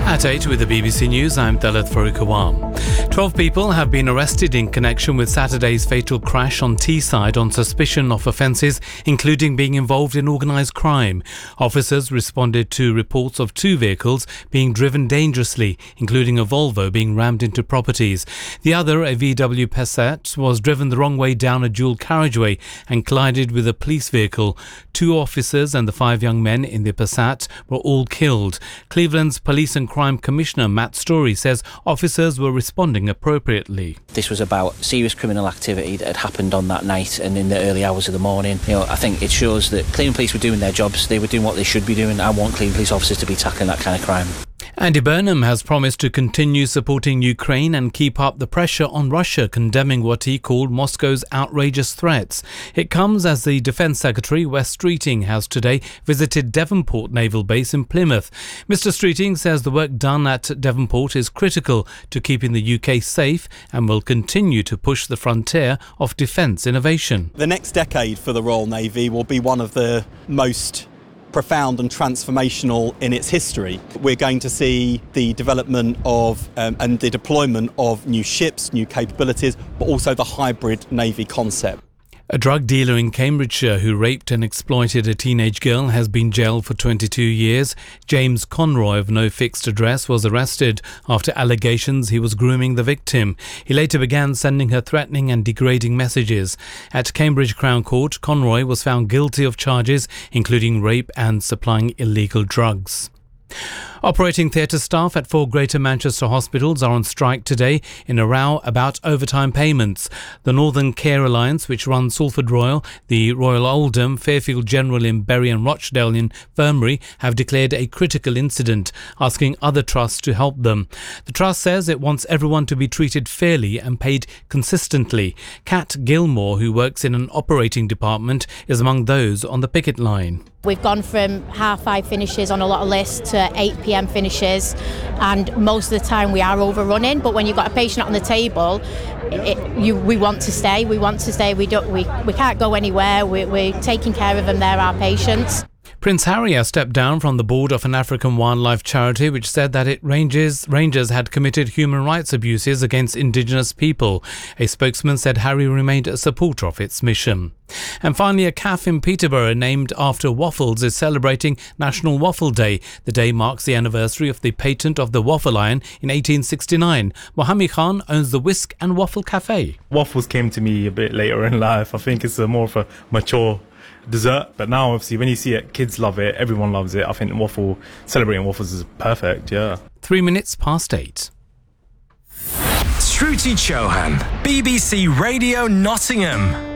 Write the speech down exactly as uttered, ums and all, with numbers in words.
At eight with the B B C News, I'm Dalit Farooq. Twelve people have been arrested in connection with Saturday's fatal crash on Teesside on suspicion of offences, including being involved in organised crime. Officers responded to reports of two vehicles being driven dangerously, including a Volvo being rammed into properties. The other, a V W Passat, was driven the wrong way down a dual carriageway and collided with a police vehicle. Two officers and the five young men in the Passat were all killed. Cleveland's Police and Crime Commissioner Matt Story says officers were responding appropriately. This was about serious criminal activity that had happened on that night and in the early hours of the morning. You know, I think it shows that Cleveland Police were doing their jobs. They were doing what they should be doing. I want Cleveland Police officers to be tackling that kind of crime. Andy Burnham has promised to continue supporting Ukraine and keep up the pressure on Russia, condemning what he called Moscow's outrageous threats. It comes as the Defence Secretary, Wes Streeting, has today visited Devonport Naval Base in Plymouth. Mister Streeting says the work done at Devonport is critical to keeping the U K safe and will continue to push the frontier of defence innovation. The next decade for the Royal Navy will be one of the most profound and transformational in its history. We're going to see the development of um, and the deployment of new ships, new capabilities, but also the hybrid navy concept. A drug dealer in Cambridgeshire who raped and exploited a teenage girl has been jailed for twenty-two years. James Conroy of no fixed address was arrested after allegations he was grooming the victim. He later began sending her threatening and degrading messages. At Cambridge Crown Court, Conroy was found guilty of charges including rape and supplying illegal drugs. Operating theatre staff at four Greater Manchester hospitals are on strike today in a row about overtime payments. The Northern Care Alliance, which runs Salford Royal, the Royal Oldham, Fairfield General in Bury and Rochdale Infirmary have declared a critical incident, asking other trusts to help them. The trust says it wants everyone to be treated fairly and paid consistently. Kat Gilmore, who works in an operating department, is among those on the picket line. We've gone from half five finishes on a lot of lists to eight p m finishes, and most of the time we are overrunning, but when you've got a patient on the table, it, you, we want to stay, we want to stay, we, don't, we, we can't go anywhere, we, we're taking care of them, they're our patients. Prince Harry has stepped down from the board of an African wildlife charity which said that its rangers, rangers had committed human rights abuses against indigenous people. A spokesman said Harry remained a supporter of its mission. And finally, a cafe in Peterborough named after waffles is celebrating National Waffle Day. The day marks the anniversary of the patent of the waffle iron in eighteen sixty-nine. Mohammed Khan owns the Whisk and Waffle Cafe. Waffles came to me a bit later in life. I think it's a more of a mature dessert, but now obviously when you see it, kids love it, everyone loves it. I think waffle, celebrating waffles is perfect, yeah. Three minutes past eight. Shruti Chauhan, B B C Radio Nottingham.